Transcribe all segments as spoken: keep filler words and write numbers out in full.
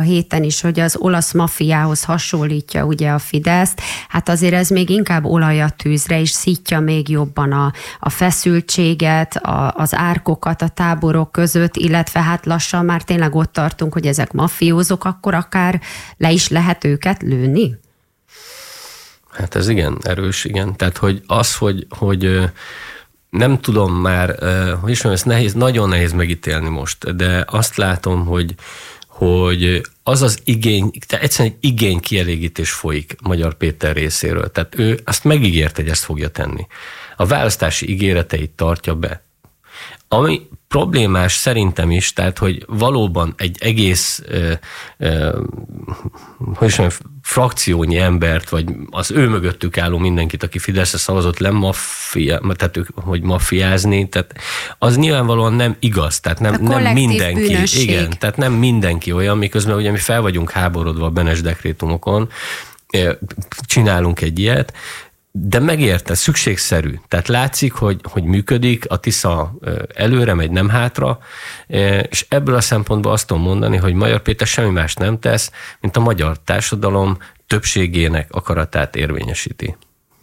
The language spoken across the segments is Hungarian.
héten is, hogy az olasz maffiához hasonlítja ugye a Fideszt, hát azért ez még inkább olaj a tűzre, és szítja még jobban a, a feszültséget, a, az árkokat a táborok között, illetve hát lassan már tényleg ott tartunk, hogy ezek maffiózok, akkor akár le is lehet őket lőni? Hát ez igen, erős, igen. Tehát, hogy az, hogy, hogy nem tudom már, hogy is mondjam, ez nehéz, nagyon nehéz megítélni most, de azt látom, hogy, hogy az az igény, tehát egyszerűen egy igénykielégítés folyik Magyar Péter részéről. Tehát ő azt megígért, hogy ezt fogja tenni. A választási ígéreteit tartja be. Ami problémás szerintem is, tehát, hogy valóban egy egész ö, ö, hogy is mondjam, frakciónyi embert, vagy az ő mögöttük álló mindenkit, aki Fideszre szavazott, lemaffia, tehát ők, hogy maffiázni, tehát az nyilvánvalóan nem igaz, tehát nem, nem mindenki. Bűnösség. Igen, tehát nem mindenki olyan, miközben ugye mi fel vagyunk háborodva a Benes dekrétumokon, csinálunk egy ilyet, de megérte, szükségszerű. Tehát látszik, hogy, hogy működik, a Tisza előre megy, nem hátra, és ebből a szempontból azt tudom mondani, hogy Magyar Péter semmi más nem tesz, mint a magyar társadalom többségének akaratát érvényesíti.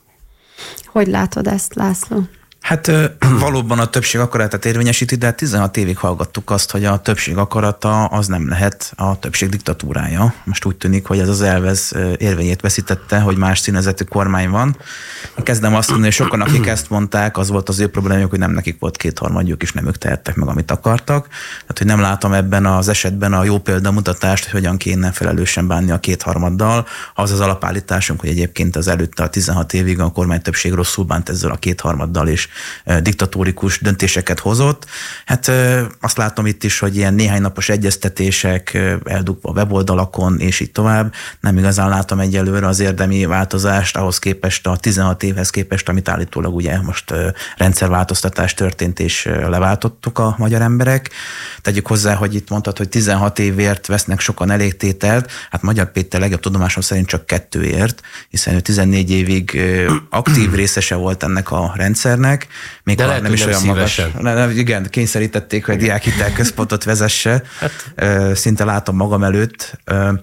Hogy látod ezt, László? Hát valóban a többség akaratát érvényesíti, de tizenhat évig hallgattuk azt, hogy a többség akarata az nem lehet a többség diktatúrája. Most úgy tűnik, hogy ez az elvez érvényét veszítette, hogy más színezetű kormány van. Kezdem azt mondani, hogy sokan, akik ezt mondták, az volt az ő problémájuk, hogy nem nekik volt kétharmadjuk, és nem ők tehettek meg, amit akartak. Tehát, hogy nem látom ebben az esetben a jó példamutatást, hogy hogyan kéne felelősen bánni a kétharmaddal. Az az alapállításunk, hogy egyébként az előtte a tizenhat évig a kormány többség rosszul bánt ezzel a kétharmaddal, és diktatórikus döntéseket hozott. Hát azt látom itt is, hogy ilyen néhány napos egyeztetések eldugva a weboldalakon, és így tovább. Nem igazán látom egyelőre az érdemi változást, ahhoz képest a tizenhat évhez képest, amit állítólag ugye most rendszerváltoztatás történt, és leváltottuk a magyar emberek. Tegyük hozzá, hogy itt mondtad, hogy tizenhat évért vesznek sokan elégtételt, hát Magyar Péter legjobb tudomásom szerint csak kettőért, hiszen ő tizennégy évig aktív részese volt ennek a rendszernek, még de ha lehet, nem is olyan magas. Ne, igen, kényszerítették, hogy diákhitel központot vezesse. Hát. Szinte látom magam előtt.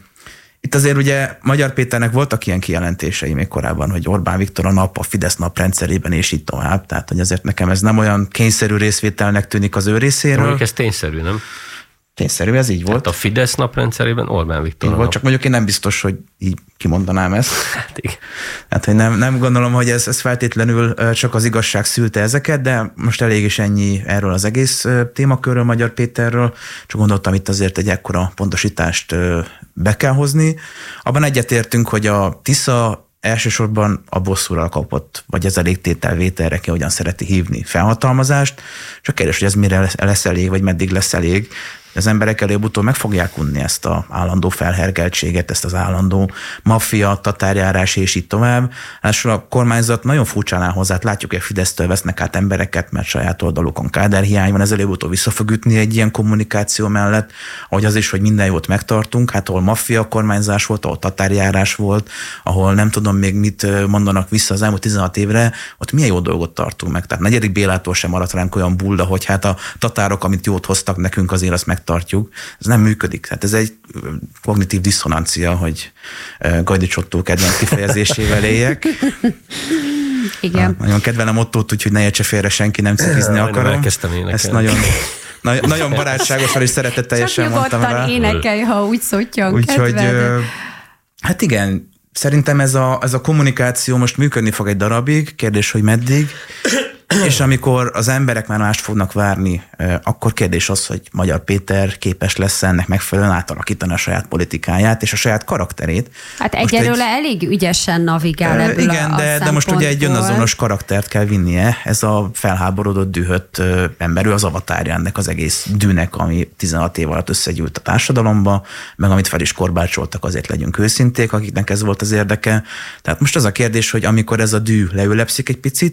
Itt azért ugye Magyar Péternek voltak ilyen kijelentései még korábban, hogy Orbán Viktor a nap, a Fidesz nap rendszerében, és így tovább. Tehát, hogy azért nekem ez nem olyan kényszerű részvételnek tűnik az ő részéről. Mondjuk ez tényszerű, nem? Tényszerű, ez így volt. Hát a Fidesz naprendszerében Orbán Viktor. Így volt, csak mondjuk én nem biztos, hogy így kimondanám ezt. Hát igen. Hát, hogy nem, nem gondolom, hogy ez, ez feltétlenül csak az igazság szülte ezeket, de most elég is ennyi erről az egész témakörről, Magyar Péterről. Csak gondoltam, itt azért egy ekkora pontosítást be kell hozni. Abban egyetértünk, hogy a Tisza elsősorban a bosszúra kapott, vagy az elégtételvételre, ki hogyan szereti hívni, felhatalmazást. Csak kérdés, hogy ez mire lesz, lesz elég, vagy meddig lesz elég. Az emberek előbb-utóbb meg fogják unni ezt az állandó felhergeltséget, ezt az állandó maffia, tatárjárás és így tovább. Lásul a kormányzat nagyon furcsán áll hozzá, látjuk, hogy a Fidesztől vesznek át embereket, mert saját oldalukon káderhiány van, ez előbb-utóbb vissza fog ütni egy ilyen kommunikáció mellett, ahogy az is, hogy minden jót megtartunk, hát ahol maffia kormányzás volt, ahol tatárjárás volt, ahol nem tudom még mit mondanak vissza az elmúlt tizenhat évre, ott milyen jó dolgot tartunk meg. Tehát negyedik Bélától sem maradt ránk olyan bulda, hogy hát a tatárok, amit jót hoztak nekünk, azért azt megtartjuk. Ez nem működik. Tehát ez egy kognitív diszonancia, hogy Gajdi Csottó kedvenc kifejezésével éljek. Igen. Hát, nagyon kedvelem Ottót, úgyhogy ne értse félre senki, nem cikizni akarom. Ezt nagyon, nagyon barátságosan és szeretetteljesen mondtam rá. Csak nyugodtan énekelj, ha úgy szottyog. Úgyhogy, hát igen, szerintem ez a, ez a kommunikáció most működni fog egy darabig, kérdés, hogy meddig. És amikor az emberek már mást fognak várni, akkor kérdés az, hogy Magyar Péter képes lesz ennek megfelelően átalakítani a saját politikáját és a saját karakterét. Hát egyelőre egy, elég ügyesen navigál ebből igen, a, a de, de most ugye egy önazonos karaktert kell vinnie. Ez a felháborodott, dühött ember, ő az avatárja ennek az egész dűnek, ami tizenhat év alatt összegyűlt a társadalomba, meg amit fel is korbácsoltak, azért legyünk őszinték, akiknek ez volt az érdeke. Tehát most az a kérdés, hogy amikor ez a dű leülepszik egy picit,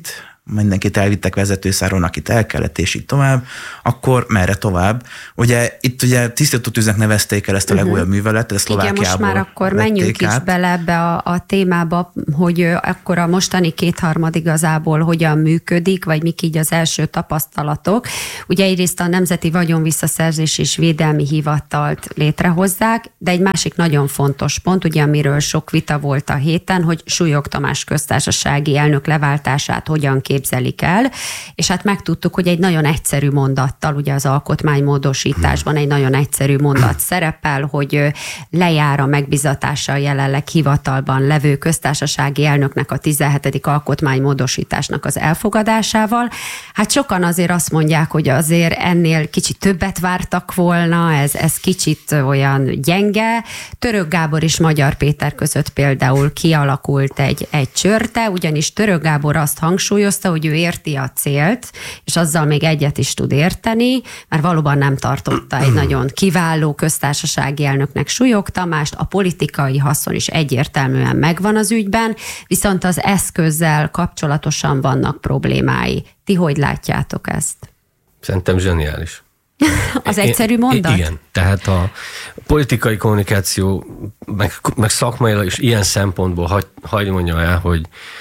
mindenkit elvittek vezetőszáron, akit el kellett, és így tovább, akkor merre tovább? Ugye itt ugye tisztítótűznek nevezték el ezt a legújabb műveletet, ezt Szlovákiából Igen, most már akkor menjünk át. is bele ebbe a, a témába, hogy akkor a mostani kétharmad igazából hogyan működik, vagy mik így az első tapasztalatok. Ugye egyrészt a Nemzeti Vagyonvisszaszerzés és Védelmi Hivatalt létrehozzák, de egy másik nagyon fontos pont, ugye amiről sok vita volt a héten, hogy Súlyog Tamás köztársasági elnök leváltását hogyan képzelik el, és hát megtudtuk, hogy egy nagyon egyszerű mondattal, ugye az alkotmánymódosításban egy nagyon egyszerű mondat szerepel, hogy lejár a megbizatása a jelenleg hivatalban levő köztársasági elnöknek a tizenhetedik alkotmánymódosításnak az elfogadásával. Hát sokan azért azt mondják, hogy azért ennél kicsit többet vártak volna, ez, ez kicsit olyan gyenge. Török Gábor és Magyar Péter között például kialakult egy, egy csörte, ugyanis Török Gábor azt hangsúlyozta, hogy ő érti a célt, és azzal még egyet is tud érteni, mert valóban nem tartotta egy nagyon kiváló köztársasági elnöknek Súlyog Tamást, a politikai haszon is egyértelműen megvan az ügyben, viszont az eszközzel kapcsolatosan vannak problémái. Ti hogy látjátok ezt? Szerintem zseniális. Az egyszerű mondat? Igen, tehát a politikai kommunikáció, meg, meg szakmailag is ilyen szempontból hagy, hagy mondja el, hogy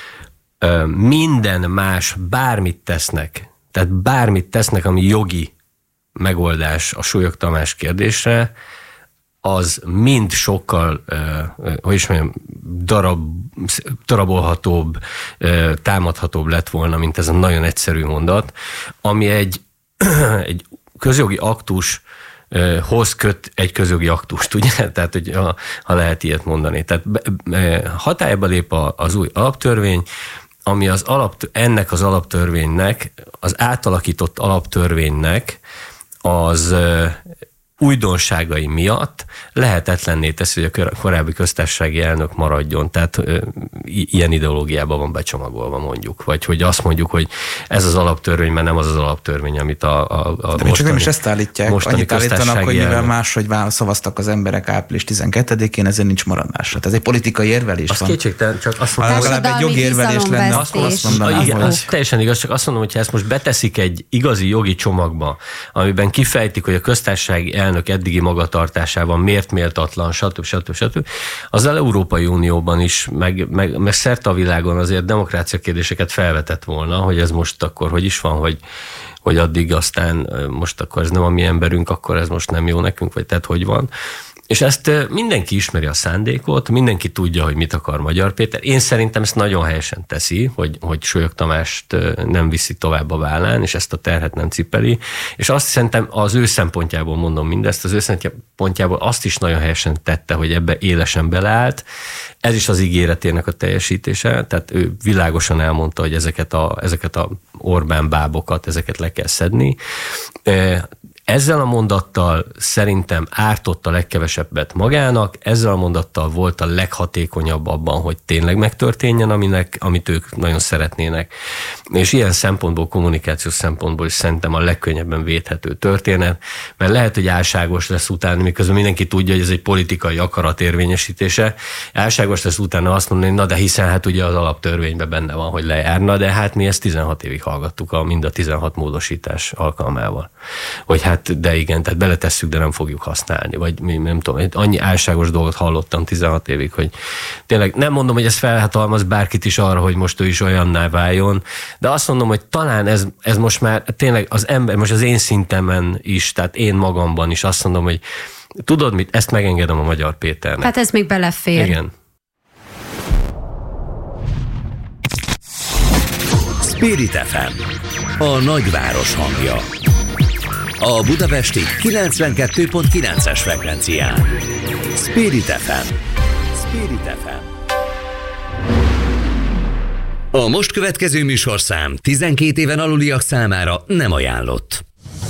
ö, minden más, bármit tesznek, tehát bármit tesznek, ami jogi megoldás a Súlyog Tamás kérdésre, az mind sokkal, ö, ö, hogy is mondjam, darab, darabolhatóbb, ö, támadhatóbb lett volna, mint ez a nagyon egyszerű mondat, ami egy, egy közjogi aktushoz köt egy közjogi aktust, ugye? Tehát, hogy ha, ha lehet ilyet mondani. Tehát hatályba lép az új alaptörvény, ami az alap, ennek az alaptörvénynek, az átalakított alaptörvénynek az újdonságai miatt lehetetlenné teszi, hogy a korábbi köztársasági elnök maradjon. Tehát ö, ilyen ideológiában van becsomagolva, mondjuk. Vagy hogy azt mondjuk, hogy ez az alaptörvény, mert nem az az alaptörvény, amit a, a, a de mostani, csak nem is ezt állítják. Annyit állítanak, hogy mivel máshogy szavaztak az emberek április tizenkettedikén, ezért nincs maradás. Tehát ez egy politikai érvelés az van. Kétségtelen, csak azt mondom, hogy legalább egy jogi érvelés lenne, azt, azt mondanám, igen, hogy... az teljesen igaz, csak azt mondom, hogy ha ezt most beteszik egy igazi jogi csomagba, amiben kifejtik, hogy a köztársasági elnök eddigi magatartásában miért méltatlan, stb. stb. stb. Az Európai Unióban is, meg, meg, meg szerte a világon azért demokrácia kérdéseket felvetett volna, hogy ez most akkor hogy is van, hogy, hogy addig aztán most akkor ez nem a mi emberünk, akkor ez most nem jó nekünk, vagy tehát hogy van. És ezt mindenki ismeri a szándékot, mindenki tudja, hogy mit akar Magyar Péter. Én szerintem ezt nagyon helyesen teszi, hogy, hogy Súlyog Tamást nem viszi tovább a vállán, és ezt a terhet nem cipeli. És azt szerintem az ő szempontjából mondom mindezt, az ő szempontjából azt is nagyon helyesen tette, hogy ebbe élesen beleállt. Ez is az ígéretének a teljesítése, tehát ő világosan elmondta, hogy ezeket a, ezeket a Orbán bábokat, ezeket le kell szedni. Ezzel a mondattal szerintem ártott a legkevesebbet magának, ezzel a mondattal volt a leghatékonyabb abban, hogy tényleg megtörténjen, aminek, amit ők nagyon szeretnének. És ilyen szempontból, kommunikációs szempontból is szerintem a legkönnyebben védhető történet, mert lehet, hogy álságos lesz utána, miközben mindenki tudja, hogy ez egy politikai akarat érvényesítése. Álságos lesz utána azt mondani, na de hiszen hát ugye az alaptörvényben benne van, hogy lejárna, de hát mi ezt tizenhat évig hallgattuk, a, mind a tizenhat módosítás alkalmával. Hogy hát de igen, tehát beletesszük, de nem fogjuk használni, vagy nem tudom, annyi álságos dolgot hallottam tizenhat évig, hogy tényleg nem mondom, hogy ez felhatalmaz bárkit is arra, hogy most ő is olyanná váljon, de azt mondom, hogy talán ez, ez most már tényleg az ember, most az én szintemen is, tehát én magamban is azt mondom, hogy tudod mit, ezt megengedem a Magyar Péternek. Hát ez még belefér. Igen. Spirit ef em, a nagyváros hangja. A budapesti kilencvenkettő pont kilences frekvencián. Spirit ef em. Spirit ef em. A most következő műsorszám tizenkét éven aluliak számára nem ajánlott.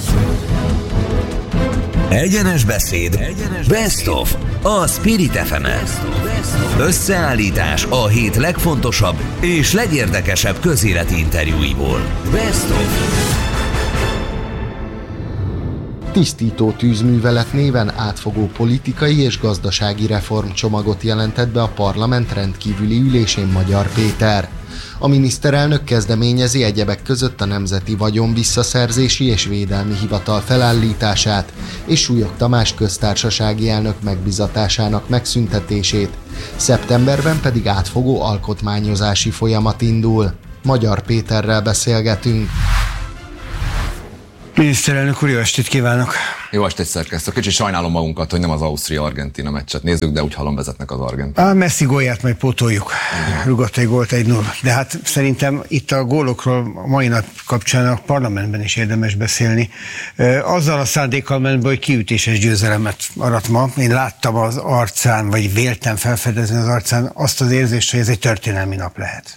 Egyenes beszéd. Egyenes Best of. A Spirit ef em-en. Összeállítás a hét legfontosabb és legérdekesebb közéleti interjúiból. Best of. Tisztító tűzművelet néven átfogó politikai és gazdasági reformcsomagot jelentett be a parlament rendkívüli ülésén Magyar Péter. A miniszterelnök kezdeményezi egyebek között a Nemzeti Vagyon Visszaszerzési és Védelmi Hivatal felállítását és Súlyog Tamás köztársasági elnök megbizatásának megszüntetését. Szeptemberben pedig átfogó alkotmányozási folyamat indul. Magyar Péterrel beszélgetünk. Miniszterelnök úr, jó estét kívánok! Jó estét, szerkesztő. Kicsit sajnálom magunkat, hogy nem az Ausztria-Argentina meccset nézzük, de úgy hallom, vezetnek az argentinok. A Messi gólját majd pótoljuk. Rugott egy gólt egy null. De hát szerintem itt a gólokról a mai nap kapcsán a parlamentben is érdemes beszélni. Azzal a szándékkal ment be, hogy kiütéses győzelemet arat ma. Én láttam az arcán, vagy véltem felfedezni az arcán azt az érzést, hogy ez egy történelmi nap lehet.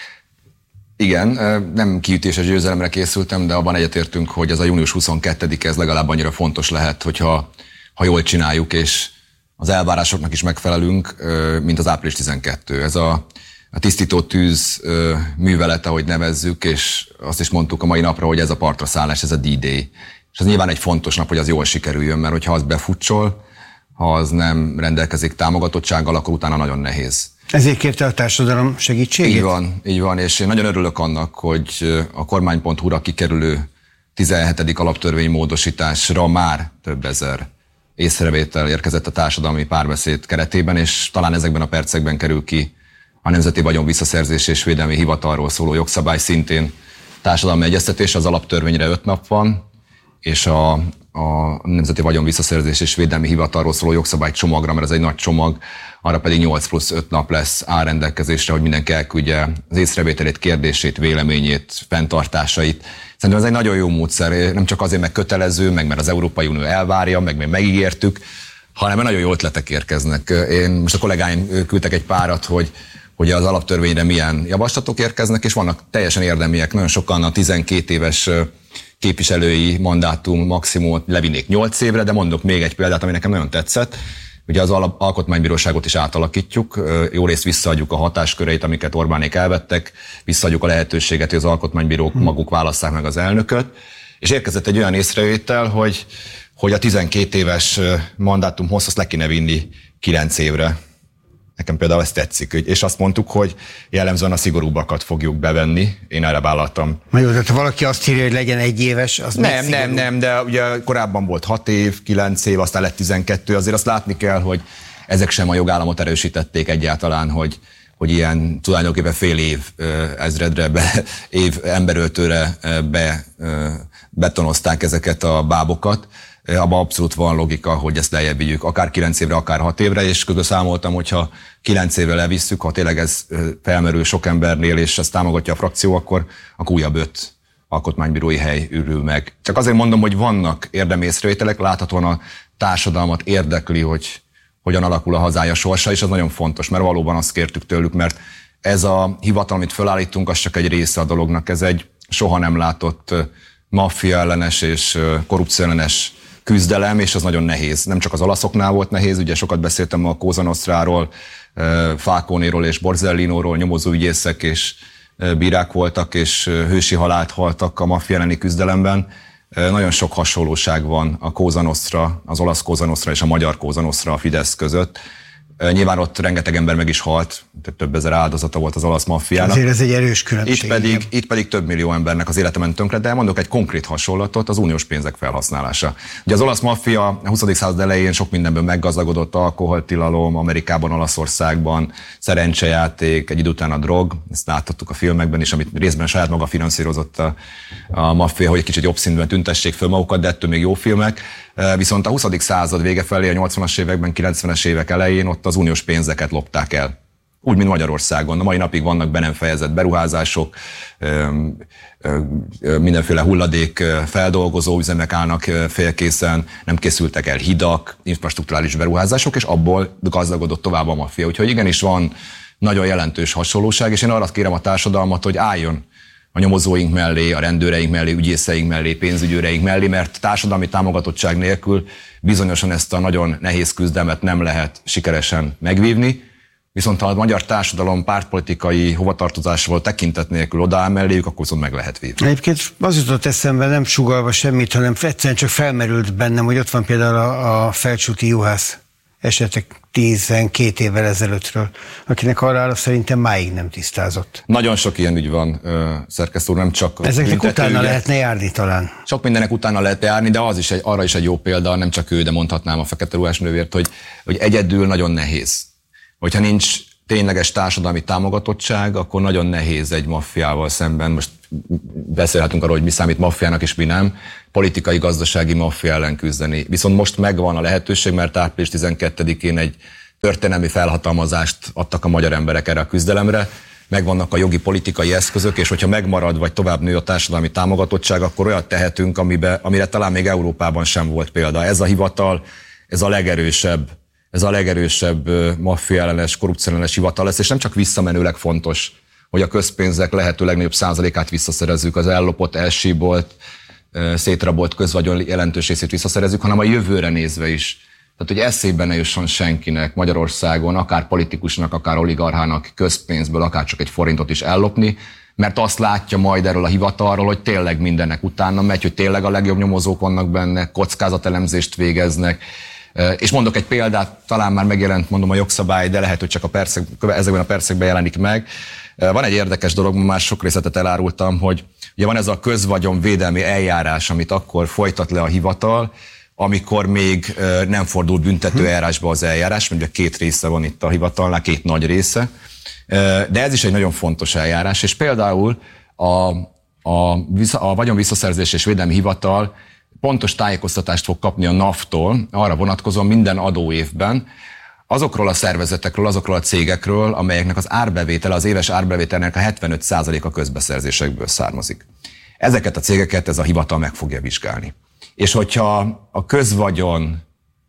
Igen, nem kiütéses győzelemre készültem, de abban egyetértünk, hogy ez a június huszonkettedike ez legalább annyira fontos lehet, hogyha ha jól csináljuk, és az elvárásoknak is megfelelünk, mint az április tizenkettő. Ez a, a tisztító tűz művelete, ahogy nevezzük, és azt is mondtuk a mai napra, hogy ez a partra szállás, ez a D-Day. És ez nyilván egy fontos nap, hogy az jól sikerüljön, mert hogyha az befutsol, ha az nem rendelkezik támogatottsággal, akkor utána nagyon nehéz. Ezért kérte a társadalom segítségét? Így van, így van, és én nagyon örülök annak, hogy a kormány pont hu-ra kikerülő tizenhetedik alaptörvény módosításra már több ezer észrevétel érkezett a társadalmi párbeszéd keretében, és talán ezekben a percekben kerül ki a Nemzeti Vagyon Visszaszerzési és Védelmi Hivatalról szóló jogszabály, szintén társadalmi egyeztetés, az alaptörvényre öt nap van, és a, a Nemzeti Vagyon Visszaszerzési és Védelmi Hivatalról szóló jogszabály csomagra, mert ez egy nagy csomag, arra pedig nyolc plusz öt nap lesz áll rendelkezésre, hogy mindenki elküldje az észrevételét, kérdését, véleményét, fenntartásait. Szerintem ez egy nagyon jó módszer, nem csak azért, meg kötelező, meg mert az Európai Unió elvárja, meg még megígértük, hanem nagyon jó ötletek érkeznek. Én most a kollégáim küldtek egy párat, hogy, hogy az alaptörvényre milyen javaslatok érkeznek, és vannak teljesen érdemiek, nagyon sokan a tizenkét éves képviselői mandátum maximumot levinnék nyolc évre, de mondok még egy példát, ami nekem nagyon tetszett. Ugye az alkotmánybíróságot is átalakítjuk, jó részt visszaadjuk a hatásköreit, amiket Orbánék elvettek, visszaadjuk a lehetőséget, hogy az alkotmánybírók maguk válasszák meg az elnököt, és érkezett egy olyan észrevétel, hogy, hogy a tizenkét éves mandátum hosszat le kéne vinni kilenc évre. Nekem például ez tetszik, és azt mondtuk, hogy jellemzően a szigorúbbakat fogjuk bevenni. Én erre vállaltam. Na jó, tehát ha valaki azt írja, hogy legyen egy éves, az nem, nem, nem, de ugye korábban volt hat év, kilenc év, aztán lett tizenkettő, azért azt látni kell, hogy ezek sem a jogállamot erősítették egyáltalán, hogy, hogy ilyen tulajdonképpen fél év ezredre, be, év emberöltőre be, betonozták ezeket a bábokat. Abban abszolút van logika, hogy ezt lejjebb vigyük, akár kilenc évre, akár hat évre, és közben számoltam, hogyha kilenc évre levisszük, ha tényleg ez felmerül sok embernél, és ezt támogatja a frakció, akkor, akkor újabb öt alkotmánybírói hely ürül meg. Csak azért mondom, hogy vannak érdemi észrevételek, láthatóan a társadalmat érdekli, hogy hogyan alakul a hazája sorsa, és az nagyon fontos, mert valóban azt kértük tőlük, mert ez a hivatal, amit felállítunk, az csak egy része a dolognak, ez egy soha nem látott maffia ellenes és korrupció ellenes küzdelem, és az nagyon nehéz. Nem csak az olaszoknál volt nehéz, ugye sokat beszéltem a Cosa Nostráról, Falconéról és Borzellinóról, nyomozóügyészek és bírák voltak, és hősi halált haltak a maffia elleni küzdelemben. Nagyon sok hasonlóság van a Cosa Nostra, az olasz Cosa Nostra és a magyar Cosa Nostra a Fidesz között. Nyilván ott rengeteg ember meg is halt, tehát több ezer áldozata volt az olasz maffiának. Azért ez egy erős különbség. Itt pedig, itt pedig több millió embernek az élete ment tönkre, de mondok egy konkrét hasonlatot, az uniós pénzek felhasználása. Ugye az olasz maffia a huszadik század elején sok mindenben meggazdagodott, alkoholtilalom, Amerikában, Olaszországban, szerencsejáték, egy idő után a drog, ezt láthattuk a filmekben is, amit részben saját maga finanszírozott a, a maffia, hogy egy kicsit jobb színűen tüntessék föl magukat, de ettől még jó filmek. Viszont a huszadik század vége felé, a nyolcvanas években, kilencvenes évek elején ott az uniós pénzeket lopták el. Úgy, mint Magyarországon. A mai napig vannak be nem fejezett beruházások, mindenféle hulladék feldolgozó üzemek állnak félkészen, nem készültek el hidak, infrastrukturális beruházások, és abból gazdagodott tovább a maffia. Úgyhogy igenis van nagyon jelentős hasonlóság, és én arra kérem a társadalmat, hogy álljon a nyomozóink mellé, a rendőreink mellé, ügyészeink mellé, pénzügyőreink mellé, mert társadalmi támogatottság nélkül bizonyosan ezt a nagyon nehéz küzdelmet nem lehet sikeresen megvívni. Viszont ha a magyar társadalom pártpolitikai hovatartozásával tekintet nélkül odaáll melléjük, akkor viszont meg lehet vívni. Egyébként az jutott eszembe, nem sugallva semmit, hanem egyszerűen csak felmerült bennem, hogy ott van például a, a Felcsúti Juhász esetek tizenkét évvel ezelőttről, akinek arra szerintem máig nem tisztázott. Nagyon sok ilyen ügy van, szerkesztő úr, nem csak ezeknek utána lehetne járni talán. Sok mindenek utána lehet járni, de az is egy, arra is egy jó példa, nem csak ő, de mondhatnám a fekete ruhás nővért, hogy, hogy egyedül nagyon nehéz. Hogyha nincs tényleges társadalmi támogatottság, akkor nagyon nehéz egy maffiával szemben, most beszélhetünk arról, hogy mi számít maffiának és mi nem, politikai, gazdasági maffia ellen küzdeni. Viszont most megvan a lehetőség, mert április tizenkettedikén egy történelmi felhatalmazást adtak a magyar emberek erre a küzdelemre, megvannak a jogi politikai eszközök, és hogyha megmarad, vagy tovább nő a társadalmi támogatottság, akkor olyat tehetünk, amibe, amire talán még Európában sem volt példa. Ez a hivatal, ez a legerősebb, ez a legerősebb maffia ellenes, korrupció ellenes hivatal lesz, és nem csak visszamenőleg fontos, hogy a közpénzek lehető legnagyobb százalékát visszaszerezzük, az ellopott, elsíbolt, szétrabolt közvagyon jelentős részét visszaszerezzük, hanem a jövőre nézve is. Tehát, hogy eszébe ne jusson senkinek Magyarországon, akár politikusnak, akár oligarchának közpénzből, akár csak egy forintot is ellopni, mert azt látja majd erről a hivatalról, hogy tényleg mindennek utána megy, hogy tényleg a legjobb nyomozók vannak benne, kockázatelemzést végeznek. És mondok egy példát, talán már megjelent, mondom, a jogszabály, de lehet, hogy csak a percek, ezekben a percekben jelenik meg. Van egy érdekes dolog, már sok részletet elárultam, hogy ugye van ez a közvagyonvédelmi eljárás, amit akkor folytat le a hivatal, amikor még nem fordul büntető eljárásba az eljárás, ugye két része van itt a hivatalnál, két nagy része, de ez is egy nagyon fontos eljárás, és például a, a, a vagyonvisszaszerzés és védelmi hivatal pontos tájékoztatást fog kapni a NAV-tól, arra vonatkozóan minden adóévben, azokról a szervezetekről, azokról a cégekről, amelyeknek az árbevétele, az éves árbevételnek a hetvenöt százaléka közbeszerzésekből származik. Ezeket a cégeket ez a hivatal meg fogja vizsgálni. És hogyha a közvagyon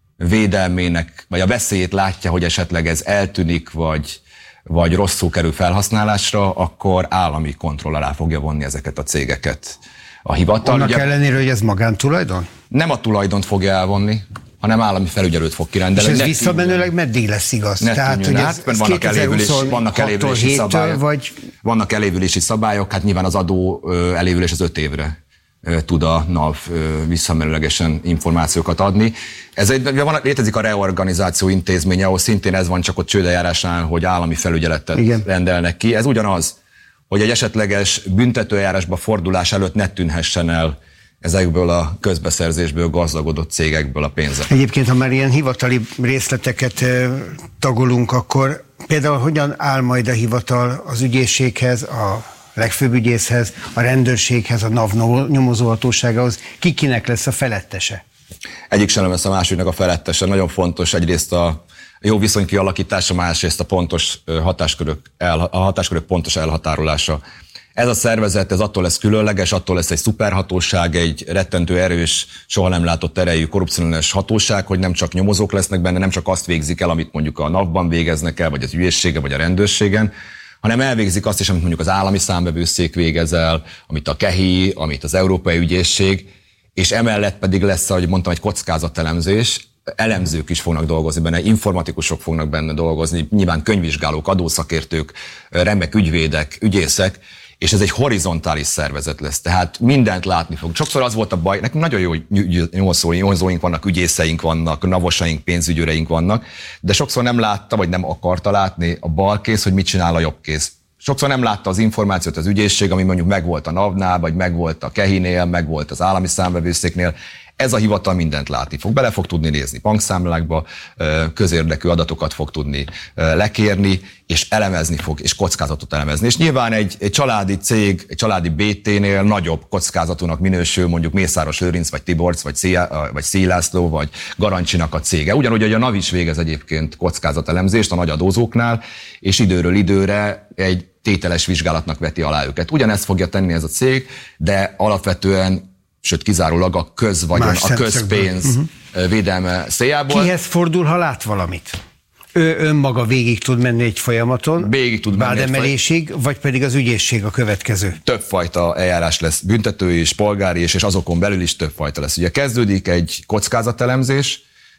védelmének, vagy a veszélyét látja, hogy esetleg ez eltűnik, vagy, vagy rosszul kerül felhasználásra, akkor állami kontroll alá fogja vonni ezeket a cégeket a hivatal. Annak ugye, ellenére, hogy ez magántulajdon? Nem a tulajdont fogja elvonni, hanem állami felügyelőt fog kirendelni. És ez visszamenőleg meddig lesz igaz? Ne Tehát, hogy ez, ez vannak, elévülés, vannak elévülési szabályok. Vagy... Vannak elévülési szabályok, hát nyilván az adó elévülés az öt évre tud a NAV visszamenőlegesen információkat adni. Ez egy, van, létezik a reorganizáció intézménye, ahol szintén ez van, csak ott csődeljárásnál, hogy állami felügyeletet Igen. rendelnek ki. Ez ugyanaz, hogy egy esetleges büntetőeljárásba fordulás előtt ne tűnhessen el ezekből a közbeszerzésből gazdagodott cégekből a pénzek. Egyébként, ha már ilyen hivatali részleteket tagolunk, akkor például hogyan áll majd a hivatal az ügyészséghez, a legfőbb ügyészhez, a rendőrséghez, a NAV nyomozóhatóságához, ki kinek lesz a felettese? Egyik sem lesz a másiknak a felettese. Nagyon fontos egyrészt a jó viszony kialakítása, másrészt a pontos hatáskörök, el, a hatáskörök pontos elhatárolása. Ez a szervezet, ez attól lesz különleges, attól lesz egy szuperhatóság, egy rettentő erős, soha nem látott erejű korrupciós hatóság, hogy nem csak nyomozók lesznek benne, nem csak azt végzik el, amit mondjuk a NAV-ban végeznek el, vagy az ügyészsége, vagy a rendőrségen, hanem elvégzik azt is, amit mondjuk az állami számvevőszék végez el, amit a KEHI, amit az Európai Ügyészség, és emellett pedig lesz, ahogy mondtam, egy kockázatelemzés, elemzők is fognak dolgozni benne, informatikusok fognak benne dolgozni, nyilván könyvvizsgálók, adószakértők, remek ügyvédek, ügyészek, és ez egy horizontális szervezet lesz, tehát mindent látni fog. Sokszor az volt a baj, nekünk nagyon jó nyomozóink vannak, ügyészeink vannak, navosaink, pénzügyőreink vannak, de sokszor nem látta, vagy nem akarta látni a balkész, hogy mit csinál a jobbkész. Sokszor nem látta az információt az ügyészség, ami mondjuk megvolt a NAV-nál, vagy megvolt a KEHI-nél, megvolt az állami számvevőszéknél. Ez a hivatal mindent látni fog. Bele fog tudni nézni bankszámlákba, közérdekű adatokat fog tudni lekérni, és elemezni fog, és kockázatot elemezni. És nyilván egy, egy családi cég, egy családi bé té-nél nagyobb kockázatúnak minősül mondjuk Mészáros Lőrinc, vagy Tiborcs, vagy, Szia, vagy Szélászló, vagy Garancsinak a cége. Ugyanúgy, hogy a NAV is végez egyébként kockázatelemzést a nagy adózóknál, és időről időre egy tételes vizsgálatnak veti alá őket. Ugyanezt fogja tenni ez a cég, de alapvetően sőt kizárólag a közvagyon, a közpénz uh-huh. védelme céljából. Kihez fordul, ha lát valamit? Ő önmaga végig tud menni egy folyamaton, végig tud menni vádemelésig, faj... vagy pedig az ügyészség a következő? Többfajta eljárás lesz, büntető és polgári és, és azokon belül is többfajta lesz. Ugye kezdődik egy kockázatelemzés,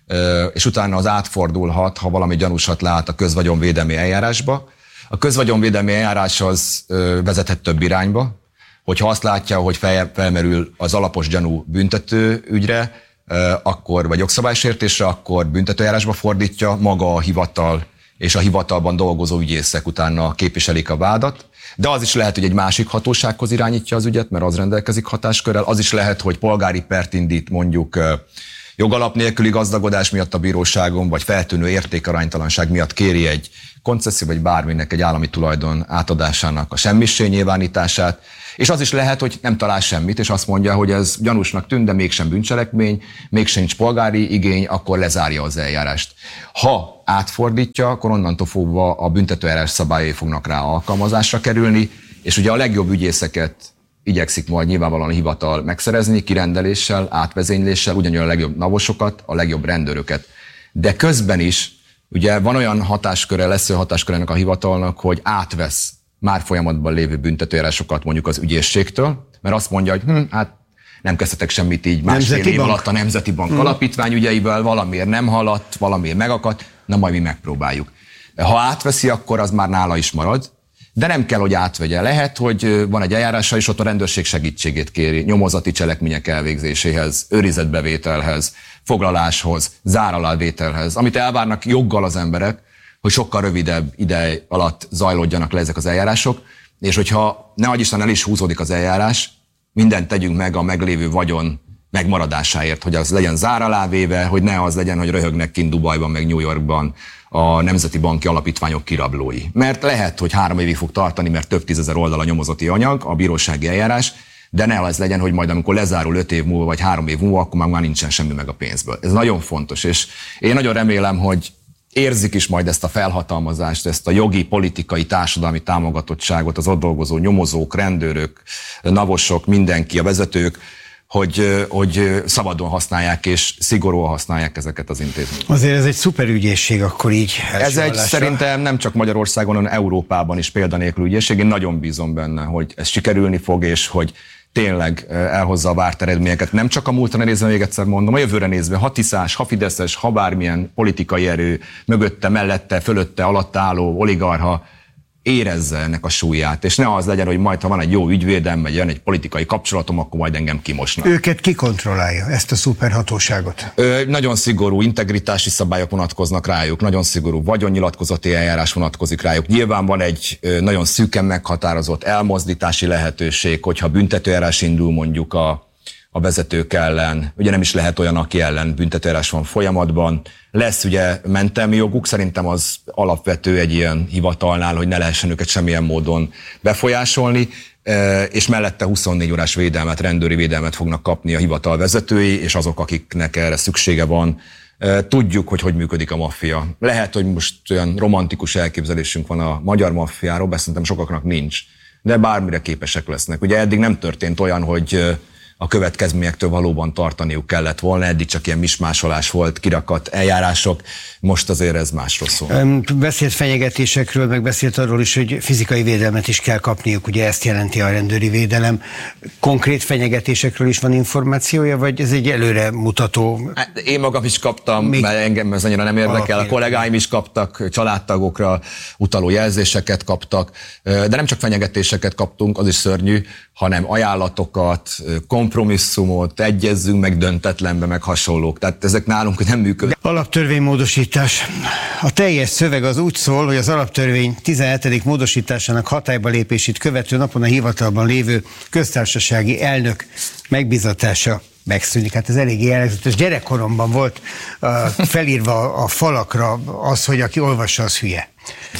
és utána az átfordulhat, ha valami gyanúsat lát a közvagyonvédelmi eljárásba. A közvagyonvédelmi eljárás az vezethet több irányba, hogyha azt látja, hogy fel, felmerül az alapos gyanú büntető ügyre, akkor, vagy jogszabálysértésre, akkor büntetőeljárásba fordítja, maga a hivatal és a hivatalban dolgozó ügyészek utána képviselik a vádat. De az is lehet, hogy egy másik hatósághoz irányítja az ügyet, mert az rendelkezik hatáskörrel. Az is lehet, hogy polgári pert indít mondjuk jogalap nélküli gazdagodás miatt a bíróságon, vagy feltűnő értékaránytalanság miatt kéri egy koncesszió, vagy bárminek egy állami tulajdon átadásának a semmissé nyilvánítását. És az is lehet, hogy nem talál semmit, és azt mondja, hogy ez gyanúsnak tűnt, de mégsem bűncselekmény, mégsem nincs polgári igény, akkor lezárja az eljárást. Ha átfordítja, akkor onnantól fogva a büntetőeljárás szabályai fognak rá alkalmazásra kerülni, és ugye a legjobb ügyészeket igyekszik majd nyilvánvalóan a hivatal megszerezni, kirendeléssel, átvezényléssel, ugyanolyan a legjobb navosokat, a legjobb rendőröket. De közben is ugye van olyan hatásköre, lesz olyan hatásköre ennek a hivatalnak, hogy átvesz már folyamatban lévő büntetőeljárásokat mondjuk az ügyészségtől, mert azt mondja, hogy hm, hát nem kezdhetek semmit így másfél év alatt a Nemzeti Bank hmm. alapítvány ügyeivel, valamiért nem haladt, valamiért megakadt, na majd mi megpróbáljuk. Ha átveszi, akkor az már nála is marad, de nem kell, hogy átvegye. Lehet, hogy van egy eljárása, és ott a rendőrség segítségét kéri, nyomozati cselekmények elvégzéséhez, őrizetbevételhez, foglaláshoz, záralalvételhez, amit elvárnak joggal az emberek, hogy sokkal rövidebb ide alatt zajlódjanak le ezek az eljárások, és hogyha ne adj Isten el is húzódik az eljárás, mindent tegyünk meg a meglévő vagyon megmaradásáért, hogy az legyen zár alá véve, hogy ne az legyen, hogy röhögnek kint Dubajban, meg New Yorkban a nemzeti banki alapítványok kirablói. Mert lehet, hogy három évig fog tartani, mert több tízezer oldal a nyomozati anyag, a bírósági eljárás, de ne az legyen, hogy majd amikor lezárul öt év múlva, vagy három év múlva, akkor már nincsen semmi meg a pénzből. Ez nagyon fontos, és én nagyon remélem, hogy érzik is majd ezt a felhatalmazást, ezt a jogi, politikai, társadalmi támogatottságot, az ott dolgozó nyomozók, rendőrök, navosok, mindenki, a vezetők, hogy, hogy szabadon használják és szigorúan használják ezeket az intézményeket. Azért ez egy szuper ügyészség akkor így. Ez egy hallásra. Szerintem nem csak Magyarországon, hanem Európában is példanélkül ügyészség. Én nagyon bízom benne, hogy ez sikerülni fog, és hogy tényleg elhozza a várt eredményeket. Nem csak a múltra nézve, még egyszer mondom, a jövőre nézve, ha tiszás, ha fideszes, ha bármilyen politikai erő mögötte, mellette, fölötte, alatt álló oligarcha érezze ennek a súlyát, és ne az legyen, hogy majd, ha van egy jó ügyvédem, vagy jön egy politikai kapcsolatom, akkor majd engem kimosnak. Őket ki kontrollálja, ezt a szuperhatóságot? Ö, nagyon szigorú integritási szabályok vonatkoznak rájuk, nagyon szigorú vagyonnyilatkozati eljárás vonatkozik rájuk. Nyilván van egy ö, nagyon szűken meghatározott elmozdítási lehetőség, hogyha büntetőeljárás indul mondjuk a a vezetők ellen, ugye nem is lehet olyan, aki ellen büntetőeljárás van folyamatban. Lesz ugye mentelmi joguk, szerintem az alapvető egy ilyen hivatalnál, hogy ne lehessen őket semmilyen módon befolyásolni, és mellette huszonnégy órás védelmet, rendőri védelmet fognak kapni a hivatal vezetői, és azok, akiknek erre szüksége van. Tudjuk, hogy hogy működik a maffia. Lehet, hogy most olyan romantikus elképzelésünk van a magyar maffiáról, de szerintem sokaknak nincs, de bármire képesek lesznek. Ugye eddig nem történt olyan, hogy a következményektől valóban tartaniuk kellett volna, eddig csak ilyen mismásolás volt, kirakat eljárások, most azért ez másról szól. Beszélt fenyegetésekről, meg beszélt arról is, hogy fizikai védelmet is kell kapniuk, ugye ezt jelenti a rendőri védelem. Konkrét fenyegetésekről is van információja, vagy ez egy előre mutató? Én magam is kaptam, még mert engem ez annyira nem érdekel, a kollégáim is kaptak, családtagokra utaló jelzéseket kaptak, de nem csak fenyegetéseket kaptunk, az is szörnyű, hanem ajánlatokat, kompromisszumot, egyezzünk meg döntetlenbe, meg hasonlók. Tehát ezek nálunk nem működnek. Alaptörvénymódosítás. A teljes szöveg az úgy szól, hogy az alaptörvény tizenhetedik módosításának hatályba lépését követő napon a hivatalban lévő köztársasági elnök megbízatása megszűnik. Hát ez eléggé jellegzetes. Gyerekkoromban volt uh, felírva a falakra az, hogy aki olvassa, az hülye.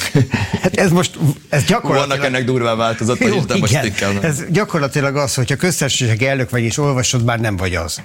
Hát ez most, ez gyakorlatilag... Vannak ennek durvá változatai, jó, de most igen, ez gyakorlatilag az, hogyha köztársasági elnök vagy és olvasod, bár nem vagy az.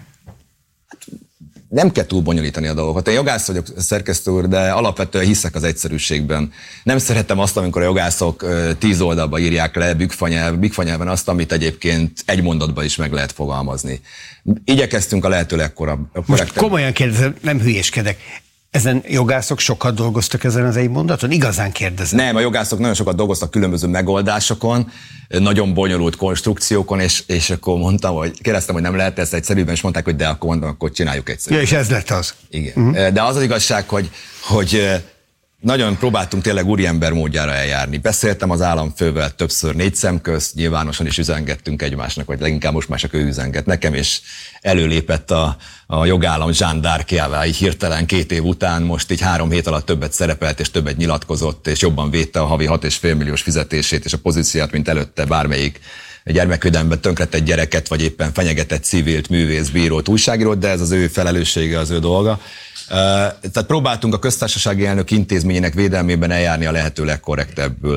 Nem kell túl bonyolítani a dolgokat. Én jogász vagyok, szerkesztő úr, de alapvetően hiszek az egyszerűségben. Nem szeretem azt, amikor a jogászok tíz oldalba írják le bükfanyelv, bükfanyelven azt, amit egyébként egy mondatban is meg lehet fogalmazni. Igyekeztünk a lehető legkorabb. Most komolyan kérdezem, nem hülyéskedek. Ezen jogászok sokat dolgoztak ezen az egy mondaton? Igazán kérdezem. Nem, a jogászok nagyon sokat dolgoztak különböző megoldásokon, nagyon bonyolult konstrukciókon, és, és akkor mondtam, hogy kérdeztem, hogy nem lehet ezt egyszerűbben, és mondták, hogy de akkor mondom, akkor csináljuk egyszerűbben. Ja, és ez lett az. Igen. Uh-huh. De az az igazság, hogy, hogy nagyon próbáltunk tényleg úriember módjára eljárni. Beszéltem az államfővel többször négy szem közt, nyilvánosan is üzengettünk egymásnak, vagy leginkább most már csak ő üzenget nekem, és előlépett a, a jogállam zsándárkjává, így hirtelen két év után, most így három hét alatt többet szerepelt, és többet nyilatkozott, és jobban védte a havi hat és fél milliós fizetését, és a pozíciát, mint előtte bármelyik gyermekvédelemben tönkretett gyereket, vagy éppen fenyegetett civilt, művész, bírót, újságírót, de ez az ő felelőssége, az ő dolga. Tehát próbáltunk a köztársasági elnök intézményének védelmében eljárni a lehető legkorrektebbül.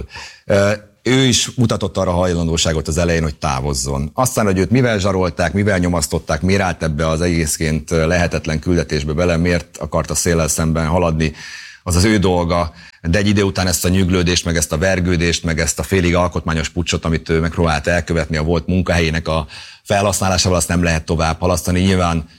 Ő is mutatott arra hajlandóságot az elején, hogy távozzon. Aztán, hogy őt mivel zsarolták, mivel nyomasztották, miért állt ebbe az egészként lehetetlen küldetésbe bele, miért akart a széllel szemben haladni, az az ő dolga, de egy idő után ezt a nyüglődést, meg ezt a vergődést, meg ezt a félig alkotmányos puccsot, amit ő megpróbált elkövetni a volt munkahelyének a felhasználásával, azt nem lehet tovább halasztani. Nyilván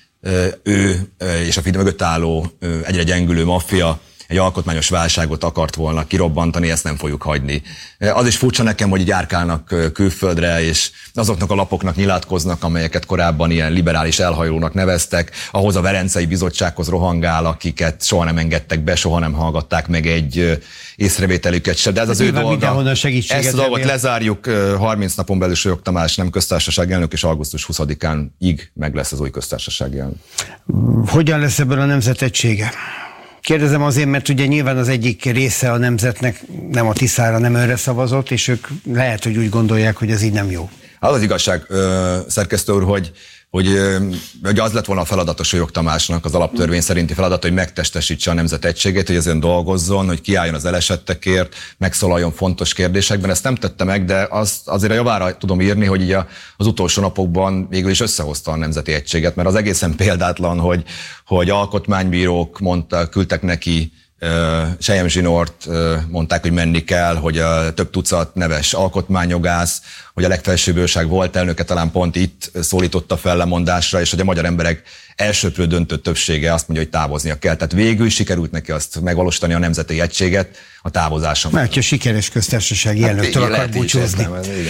ő és a Fidesz mögött álló egyre gyengülő maffia egy alkotmányos válságot akart volna kirobbantani, ezt nem fogjuk hagyni. Az is furcsa nekem, hogy így járkálnak külföldre, és azoknak a lapoknak nyilatkoznak, amelyeket korábban ilyen liberális elhajlónak neveztek, ahhoz a Velencei Bizottsághoz rohangál, akiket soha nem engedtek be, soha nem hallgatták meg egy észrevételüket se. De ez az ő dolga. Ezt a dolgot lezárjuk, harminc napon belül Sólyom Tamás nem köztársasági elnök, és augusztus huszadikáig meg lesz az új köztársasági elnök. Hogyan lesz ebből a nemzet egysége? Kérdezem azért, mert ugye nyilván az egyik része a nemzetnek nem a Tiszára, nem önre szavazott, és ők lehet, hogy úgy gondolják, hogy ez így nem jó. Az az igazság, szerkesztő úr, hogy, hogy, hogy az lett volna a feladat a Sólyom Tamásnak, az alaptörvény szerinti feladat, hogy megtestesítse a nemzet egységét, hogy ezen dolgozzon, hogy kiálljon az elesettekért, megszólaljon fontos kérdésekben. Ezt nem tette meg, de az, azért a javára tudom írni, hogy így az utolsó napokban végül is összehozta a nemzeti egységet, mert az egészen példátlan, hogy, hogy alkotmánybírók mondta, küldtek neki Selyem Zsinort, mondták, hogy menni kell, hogy a több tucat neves alkotmányjogász, hogy a legfelsőbb bíróság volt elnöke talán pont itt szólította fel lemondásra, és hogy a magyar emberek elsőprő döntő többsége azt mondja, hogy távoznia kell. Tehát végül sikerült neki azt megvalósítani, a nemzeti egységet a távozáson. Mert a sikeres köztársasági hát elnöktől akar búcsúzni.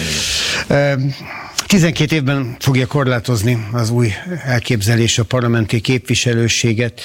tizenkét évben fogja korlátozni az új elképzelés a parlamenti képviselőséget.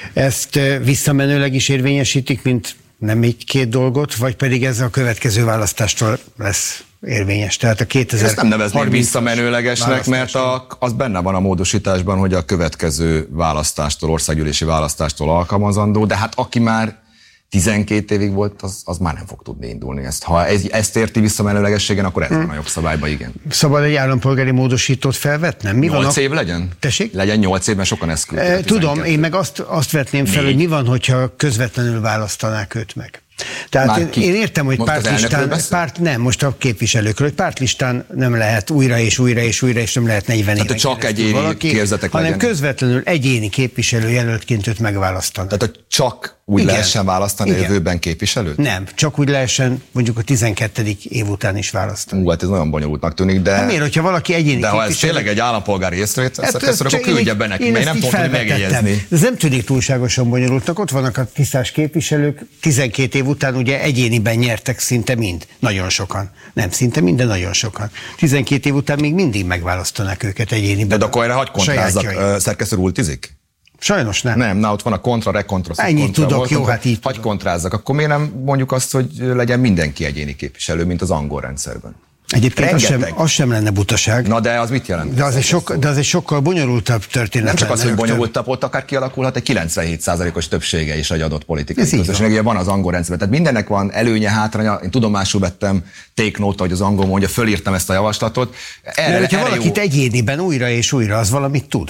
Ezt visszamenőleg is érvényesítik, mint nem így két dolgot, vagy pedig ez a következő választástól lesz érvényes? Tehát a kétezer-harminc Ezt nem nevezném visszamenőlegesnek, mert a, az benne van a módosításban, hogy a következő választástól, országgyűlési választástól alkalmazandó, de hát aki már tizenkét évig volt, az, az már nem fog tudni indulni. Ezt, ha ez, ezt érti visszamenőlegességen, akkor ez hmm. van a jogszabályban, igen. Szabad egy állampolgári módosítót felvetnem? Mi nyolc van év legyen? Tessék? Legyen nyolc évben, sokan ezt küldték. E, tudom, én meg azt, azt vetném fel, Négy. hogy mi van, hogyha közvetlenül választanák őt meg. Tehát én, én értem, hogy pártlistán, párt, nem, most a képviselőkről, hogy pártlistán nem lehet újra és újra és újra, és nem lehet negyven éven csak egyéni valaki, képzetek hanem legyen. Közvetlenül egyéni képviselő jelöltként őt megválasztani. Tehát hogy csak úgy igen. lehessen választani igen. a jövőben képviselőt? Nem, csak úgy lehessen mondjuk a tizenkettedik év után is választani. Ú, hát ez nagyon bonyolultnak tűnik, de... Hát miért, hogyha valaki egyéni de képviselő... ha ez tényleg egy állampolgári észrevétel, hát, akkor küldje be neki, mert nem tudom megjegyezni. Ez nem tűnik túlságosan bonyolultnak. Ott vannak a tisztás képviselők, tizenkét év után ugye egyéniben nyertek szinte mind. Nagyon sokan. Nem szinte mind, de nagyon sokan. tizenkét év után még mindig megválasztanák őket egyéniben. De akkor erre hagy kontrázzak, szerkesztő ultizik? Sajnos nem. Nem, na ott van a kontra, rekontra, ennyit tudok, jó, hát így hagy kontrázzak, akkor miért nem mondjuk azt, hogy legyen mindenki egyéni képviselő, mint az angol rendszerben? Egyébként az sem, az sem lenne butaság. Na de az mit jelent? De az, egy, sok, de az egy sokkal bonyolultabb történet. Nem csak az, hogy bonyolultabb, ott akár kialakulhat egy kilencvenhét százalékos többsége is egy adott politikai közösségnek. Van az angol rendszerben. Tehát mindennek van előnye, hátránya. Én tudomásul vettem, take note, hogy az angol mondja, fölírtam ezt a javaslatot. Erre, Mert hogyha valakit jó... egyéniben újra és újra, az valamit tud.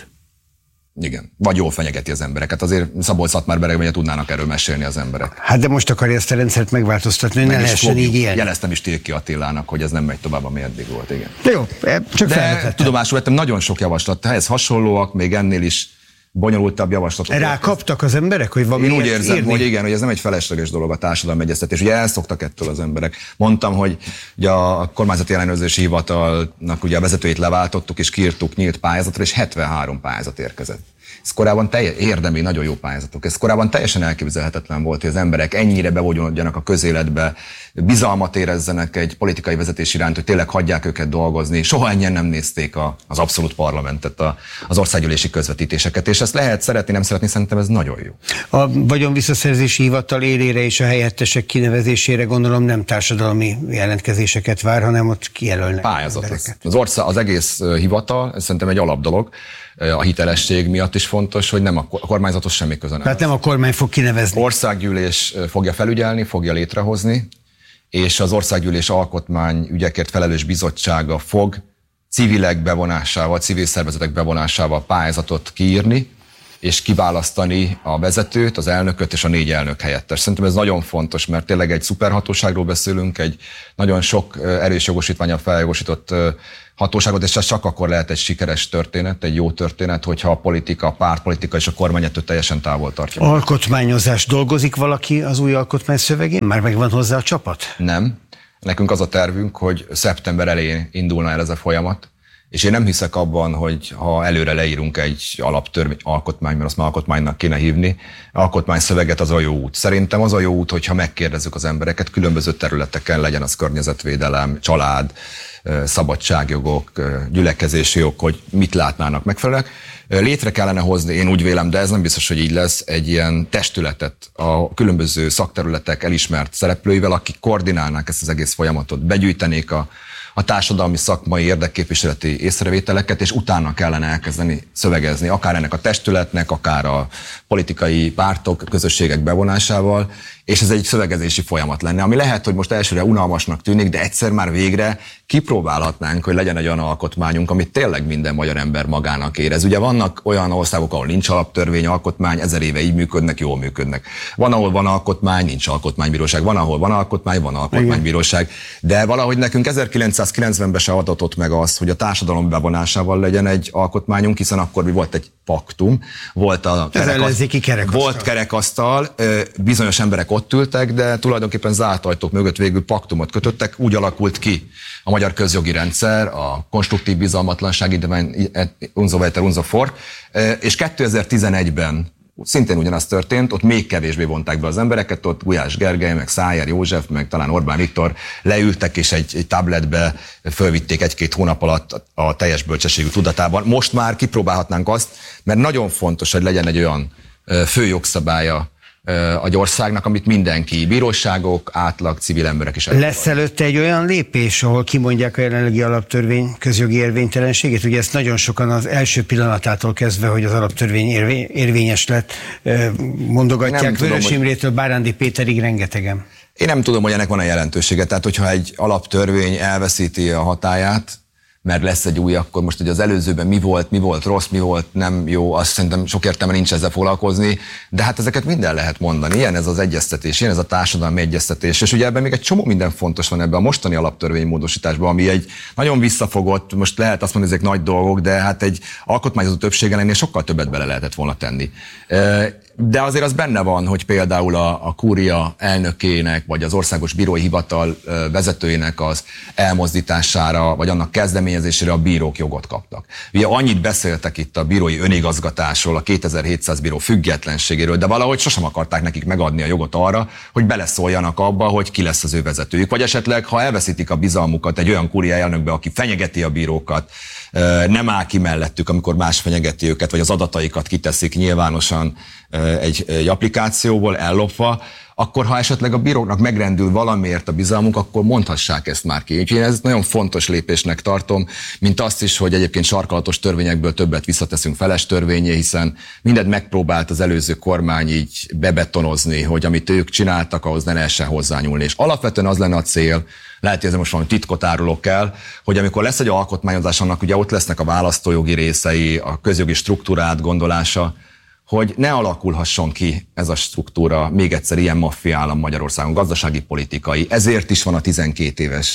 Igen. Vagy jól fenyegeti az embereket. Azért Szabolcs-Szatmár-Beregben tudnának erről mesélni az emberek. Hát de most akarja ezt a rendszert megváltoztatni, hogy ne lehessen így élni. Jeleztem is Tilki Attilának, hogy ez nem megy tovább, ami eddig volt. Igen. De jó, csak de tudomásul vettem, nagyon sok javaslat. Ehhez hasonlóak, még ennél is bonyolultabb javaslatok. Rá kaptak az emberek, hogy valami. Én úgy érzem, írni? hogy igen, hogy ez nem egy felesleges dolog a társadalmi egyeztetés. Ugye elszoktak ettől az emberek. Mondtam, hogy ugye a kormányzati ellenőrzési hivatalnak ugye a vezetőit leváltottuk, és kiírtuk nyílt pályázatra, és hetvenhárom pályázat érkezett. Ez korábban teljes, érdemi, nagyon jó pályázatok. Ez korábban teljesen elképzelhetetlen volt, hogy az emberek ennyire bevonuljanak a közéletbe, bizalmat érezzenek egy politikai vezetés iránt, hogy tényleg hagyják őket dolgozni. Soha ennyien nem nézték a, az abszolút parlamentet, a, az országgyűlési közvetítéseket, és ezt lehet szeretni, nem szeretni, szerintem ez nagyon jó. A vagyonvisszaszerzési hivatal élére és a helyettesek kinevezésére gondolom nem társadalmi jelentkezéseket vár, hanem ott kijelölnek pályázat. Az, ország, az egész hivatal, ez szerintem egy alapdolog. A hitelesség miatt is fontos, hogy nem a kormányzatos semmi köze nem. Tehát nem a kormány fog kinevezni. Országgyűlés fogja felügyelni, fogja létrehozni, és az országgyűlés alkotmányügyekért felelős bizottsága fog civilek bevonásával, civil szervezetek bevonásával pályázatot kiírni, és kiválasztani a vezetőt, az elnököt és a négy elnök helyettes. Szerintem ez nagyon fontos, mert tényleg egy szuperhatóságról beszélünk, egy nagyon sok erős jogosítvánnyal feljogosított hatóságot, és ez csak akkor lehet egy sikeres történet, egy jó történet, hogyha a politika, a pártpolitika és a kormány ettől teljesen távol tartja. Alkotmányozás. Dolgozik valaki az új alkotmány szövegén? Már megvan hozzá a csapat? Nem. Nekünk az a tervünk, hogy szeptember elején indulna el ez a folyamat, és én nem hiszek abban, hogy ha előre leírunk egy alaptörvény, alkotmány, mert azt már alkotmánynak kéne hívni, alkotmányszöveget, az a jó út. Szerintem az a jó út, hogyha megkérdezzük az embereket különböző területeken, legyen az környezetvédelem, család, szabadságjogok, gyülekezési jog, hogy mit látnának megfelelőek. Létre kellene hozni, én úgy vélem, de ez nem biztos, hogy így lesz, egy ilyen testületet a különböző szakterületek elismert szereplőivel, akik koordinálnák ezt az egész folyamatot, begyűjtenék a a társadalmi, szakmai, érdekképviseleti észrevételeket, és utána kellene elkezdeni szövegezni, akár ennek a testületnek, akár a politikai pártok, közösségek bevonásával, és ez egy szövegezési folyamat lenne, ami lehet, hogy most elsőre unalmasnak tűnik, de egyszer már végre kipróbálhatnánk, hogy legyen egy olyan alkotmányunk, amit tényleg minden magyar ember magának érez. Ugye vannak olyan országok, ahol nincs alaptörvény, alkotmány, ezer éve így működnek, jól működnek. Van, ahol van alkotmány, nincs alkotmánybíróság, van, ahol van alkotmány, van alkotmánybíróság, de valahogy nekünk ezerkilencszázkilencvenben se adatott meg az, hogy a társadalom bevonásával legyen egy alkotmányunk, hiszen akkor mi volt egy paktum, volt a kerekasztal. Volt kerekasztal, bizonyos emberek ott ültek, de tulajdonképpen zárt ajtók mögött végül paktumot kötöttek, úgy alakult ki a magyar közjogi rendszer, a konstruktív bizalmatlanság ideben unzo weiter, unzo fort, és kétezer-tizenegyben szintén ugyanaz történt, ott még kevésbé vonták be az embereket, ott Gulyás Gergely, meg Szájer József, meg talán Orbán Viktor leültek, és egy, egy tabletbe fölvitték egy-két hónap alatt a teljes bölcsességű tudatában. Most már kipróbálhatnánk azt, mert nagyon fontos, hogy legyen egy olyan főjogszabálya a országnak, amit mindenki, bíróságok, átlag, civil emberek is elfogadnak. Lesz előtte egy olyan lépés, ahol kimondják a jelenlegi alaptörvény közjogi érvénytelenségét? Ugye ezt nagyon sokan az első pillanatától kezdve, hogy az alaptörvény érvény, érvényes lett, mondogatják Vörös Imrétől Bárándi Péterig rengetegen. Én nem tudom, hogy ennek van a jelentősége. Tehát, hogyha egy alaptörvény elveszíti a hatályát, mert lesz egy új, akkor most ugye az előzőben mi volt, mi volt rossz, mi volt nem jó, azt szerintem sok értelme nincs ezzel foglalkozni, de hát ezeket minden lehet mondani. Ilyen ez az egyeztetés, ilyen ez a társadalmi egyeztetés, és ugye ebben még egy csomó minden fontos van ebben a mostani alaptörvénymódosításban, ami egy nagyon visszafogott, most lehet azt mondani, ezek nagy dolgok, de hát egy alkotmányozó többséggel ennél sokkal többet bele lehetett volna tenni. De azért az benne van, hogy például a, a kúria elnökének, vagy az országos bírói hivatal vezetőjének az elmozdítására, vagy annak kezdeményezésére a bírók jogot kaptak. Ugye annyit beszéltek itt a bírói önigazgatásról, a kétezer-hétszáz bíró függetlenségéről, de valahogy sosem akarták nekik megadni a jogot arra, hogy beleszóljanak abba, hogy ki lesz az ő vezetőjük. Vagy esetleg, ha elveszítik a bizalmukat egy olyan kúria elnökbe, aki fenyegeti a bírókat, nem áll ki mellettük, amikor más fenyegeti őket, vagy az adataikat kiteszik nyilvánosan egy, egy applikációból ellopva, akkor ha esetleg a bíróknak megrendül valamiért a bizalmunk, akkor mondhassák ezt már ki. Úgyhogy én ezt nagyon fontos lépésnek tartom, mint azt is, hogy egyébként sarkalatos törvényekből többet visszateszünk feles törvényé, hiszen mindent megpróbált az előző kormány így bebetonozni, hogy amit ők csináltak, ahhoz ne lehessen hozzányúlni. És alapvetően az lenne a cél, lehet, hogy ez most valami titkot árulok el, hogy amikor lesz egy alkotmányozás, annak ugye ott lesznek a választójogi részei, a közjogi struktúrát gondolása, hogy ne alakulhasson ki ez a struktúra még egyszer ilyen maffia állam Magyarországon, gazdasági, politikai. Ezért is van a tizenkét éves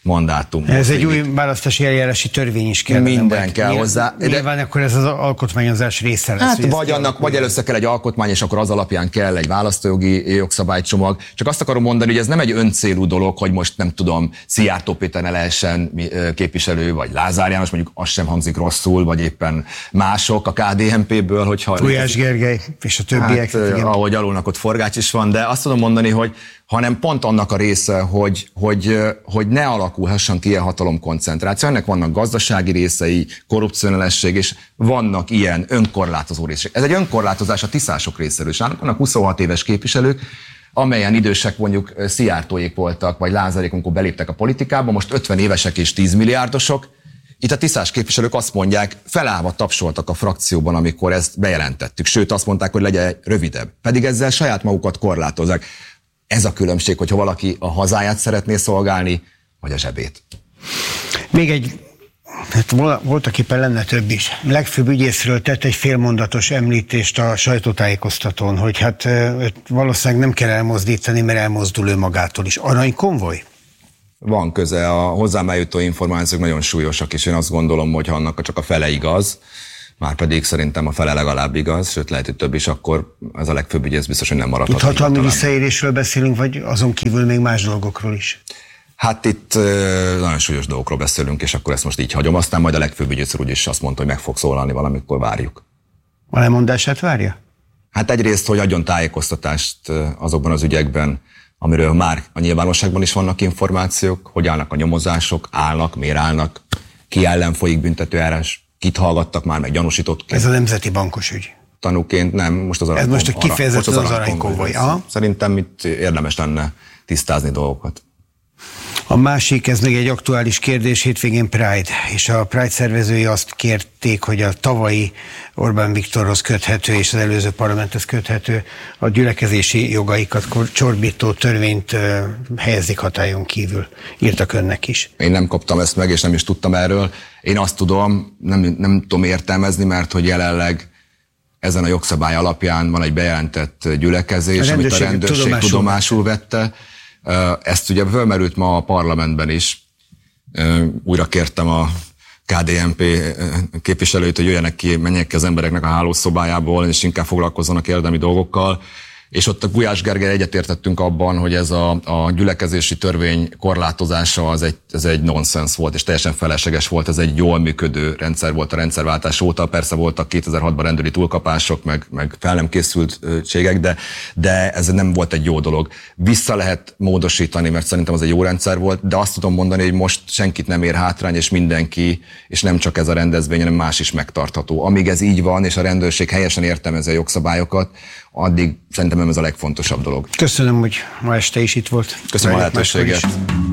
mandátum. Ez egy új választási eljárási törvény is kell. Minden kell hozzá. De nyilván akkor ez az alkotmányozás része lesz. Hát vagy, annak, vagy először kell egy alkotmány, és akkor az alapján kell egy választójogi jogszabálycsomag. Csak azt akarom mondani, hogy ez nem egy öncélú dolog, hogy most nem tudom, Szijjártó Péter ne lehessen képviselő, vagy Lázár János, mondjuk az sem hangzik rosszul, vagy éppen mások a ká dé en pé-ből, hogyha... Gulyás Gergely és a többiek. Hát, ahogy alulnak ott Forgács is van, de azt tudom mondani, hogy hanem pont annak a része, hogy, hogy, hogy ne alakulhasson ki ilyen hatalomkoncentráció. Ennek vannak gazdasági részei, korrupcióellenesség, és vannak ilyen önkorlátozó részei. Ez egy önkorlátozás a tiszások részéről. És vannak huszonhat éves képviselők, amelyen idősek mondjuk Szijjártóék voltak, vagy Lázárék, amikor beléptek a politikába, most ötven évesek és tíz milliárdosok. Itt a tisztás képviselők azt mondják, felállva tapsoltak a frakcióban, amikor ezt bejelentettük. Sőt, azt mondták, hogy legyen rövidebb. Pedig ezzel saját magukat korlátozzák. Ez a különbség, hogyha valaki a hazáját szeretné szolgálni, vagy a zsebét. Még egy, hát voltak éppen lenne több is. Legfőbb ügyészről tett egy félmondatos említést a sajtótájékoztatón, hogy hát valószínűleg nem kell elmozdítani, mert elmozdul ő magától is. Aranykonvoj? Van köze, a hozzám eljutó információk nagyon súlyosak, és én azt gondolom, hogy ha annak csak a fele igaz, már pedig szerintem a fele legalább igaz, sőt lehet, hogy több is, akkor ez a legfőbb ügyész biztos, hogy nem maradhat. Itt hatalmi visszaélésről beszélünk, vagy azon kívül még más dolgokról is? Hát itt nagyon súlyos dolgokról beszélünk, és akkor ezt most így hagyom. Aztán majd a legfőbb ügyész úr is azt mondta, hogy meg fog szólalni valamikor, várjuk. A lemondását várja? Hát egyrészt, hogy adjon tájékoztatást azokban az ügyekben, amiről már a nyilvánosságban is vannak információk, hogy állnak a nyomozások, állnak, miért állnak, ki ellen folyik büntetőjárás, kit hallgattak már, meg gyanúsítottként. Ez a Nemzeti Bankos ügy. Tanúként nem, most az aranykonvoj. Ez most kifejezetten az aranykonvoj. Szerintem itt érdemes lenne tisztázni dolgokat. A másik, ez még egy aktuális kérdés, hétvégén Pride, és a Pride szervezői azt kérték, hogy a tavalyi Orbán Viktorhoz köthető és az előző parlamenthez köthető a gyülekezési jogaikat csorbító törvényt helyezik hatályon kívül. Írtak önnek is. Én nem kaptam ezt meg, és nem is tudtam erről. Én azt tudom, nem, nem tudom értelmezni, mert hogy jelenleg ezen a jogszabály alapján van egy bejelentett gyülekezés, a amit a rendőrség tudomásul, tudomásul vette. Ezt ugye fölmerült ma a parlamentben is. Újra kértem a ká dé en pé képviselőt, hogy jöjjenek ki, menjenek ki az embereknek a hálószobájából, és inkább foglalkozzanak érdemi dolgokkal. És ott a Gulyás Gergely egyetértettünk abban, hogy ez a, a gyülekezési törvény korlátozása az egy, ez egy nonsens volt, és teljesen felesleges volt, ez egy jól működő rendszer volt a rendszerváltás óta. Persze voltak kétezer-hatban rendőri túlkapások, meg, meg fel nem készültségek, de, de ez nem volt egy jó dolog. Vissza lehet módosítani, mert szerintem az egy jó rendszer volt, de azt tudom mondani, hogy most senkit nem ér hátrány, és mindenki, és nem csak ez a rendezvény, hanem más is megtartható. Amíg ez így van, és a rendőrség helyesen értelmezi a jogszabályokat, addig szerintem ez a legfontosabb dolog. Köszönöm, hogy ma este is itt volt. Köszönöm a lehetőséget.